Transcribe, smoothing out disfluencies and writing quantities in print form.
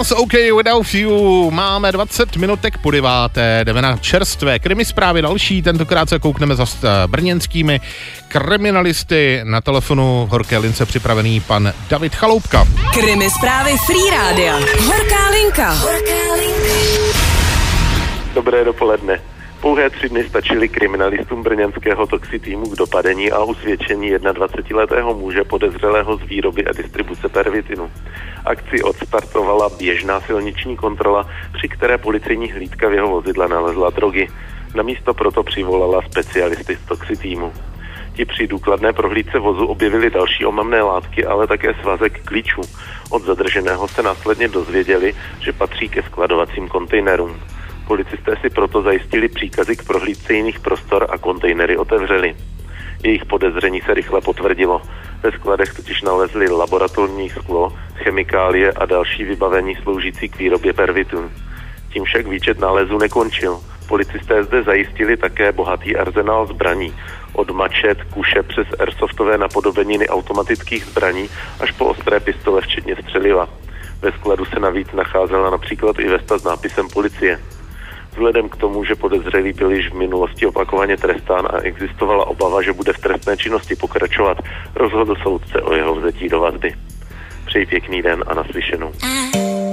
nás OK Without You. Máme 20 minutek po 9. Jdeme na čerstvé krimi zprávy další. Tentokrát se koukneme za brněnskými kriminalisty. Na telefonu v horké lince připravený pan David Chaloupka. Krimi zprávy Free Rádia. Horká linka. Dobré dopoledne. Pouhé 3 dny stačily kriminalistům brněnského Toxi týmu k dopadení a usvědčení 21letého muže podezřelého z výroby a distribuce pervitinu. Akci odstartovala běžná silniční kontrola, při které policejní hlídka v jeho vozidle nalezla drogy. Na místo proto přivolala specialisty z Toxi týmu. Ti při důkladné prohlídce vozu objevili další omamné látky, ale také svazek klíčů. Od zadrženého se následně dozvěděli, že patří ke skladovacím kontejnerům. Policisté si proto zajistili příkazy k prohlídce jiných prostor a kontejnery otevřeli. Jejich podezření se rychle potvrdilo. Ve skladech totiž nalezli laboratorní sklo, chemikálie a další vybavení sloužící k výrobě pervitinu. Tím však výčet nálezů nekončil. Policisté zde zajistili také bohatý arzenál zbraní. Od mačet, kuše přes airsoftové napodobeniny automatických zbraní až po ostré pistole včetně střeliva. Ve skladu se navíc nacházela například i vesta s nápisem policie. Vzhledem k tomu, že podezřelý byl již v minulosti opakovaně trestán a existovala obava, že bude v trestné činnosti pokračovat, rozhodl soudce o jeho vzetí do vazby. Přeji pěkný den a naslyšenou.